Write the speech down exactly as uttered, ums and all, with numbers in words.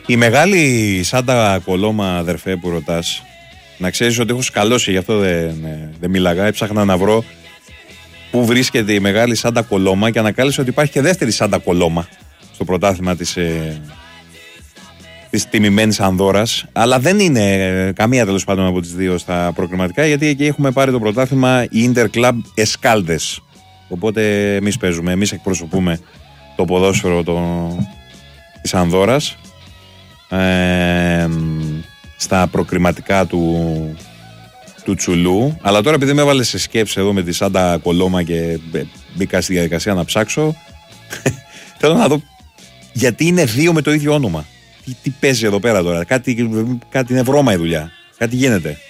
Η μεγάλη Σάντα Κολόμα, αδερφέ, που ρωτάς, να ξέρεις ότι έχω σκαλώσει, γι' αυτό δεν, δεν μίλαγα. Έψαχνα να βρω πού βρίσκεται η μεγάλη Σάντα Κολόμα και ανακάλυψα ότι υπάρχει και δεύτερη Σάντα Κολόμα στο πρωτάθλημα της, ε, της τιμημένης Ανδόρας. Αλλά δεν είναι καμία τέλος πάντων από τις δύο στα προκριματικά, γιατί εκεί έχουμε πάρει το πρωτάθλημα η Interclub Escaldes. Οπότε εμείς παίζουμε, εμείς εκπροσωπούμε το ποδόσφαιρο το, της Ανδόρας. Ε, στα προκριματικά του, του Τσουλού. Αλλά τώρα επειδή με έβαλε σε σκέψη εδώ με τη Σάντα Κολόμα και μπήκα στη διαδικασία να ψάξω, θέλω να δω γιατί είναι δύο με το ίδιο όνομα. Τι, τι παίζει εδώ πέρα τώρα, κάτι, κάτι είναι βρώμα η δουλειά, κάτι γίνεται.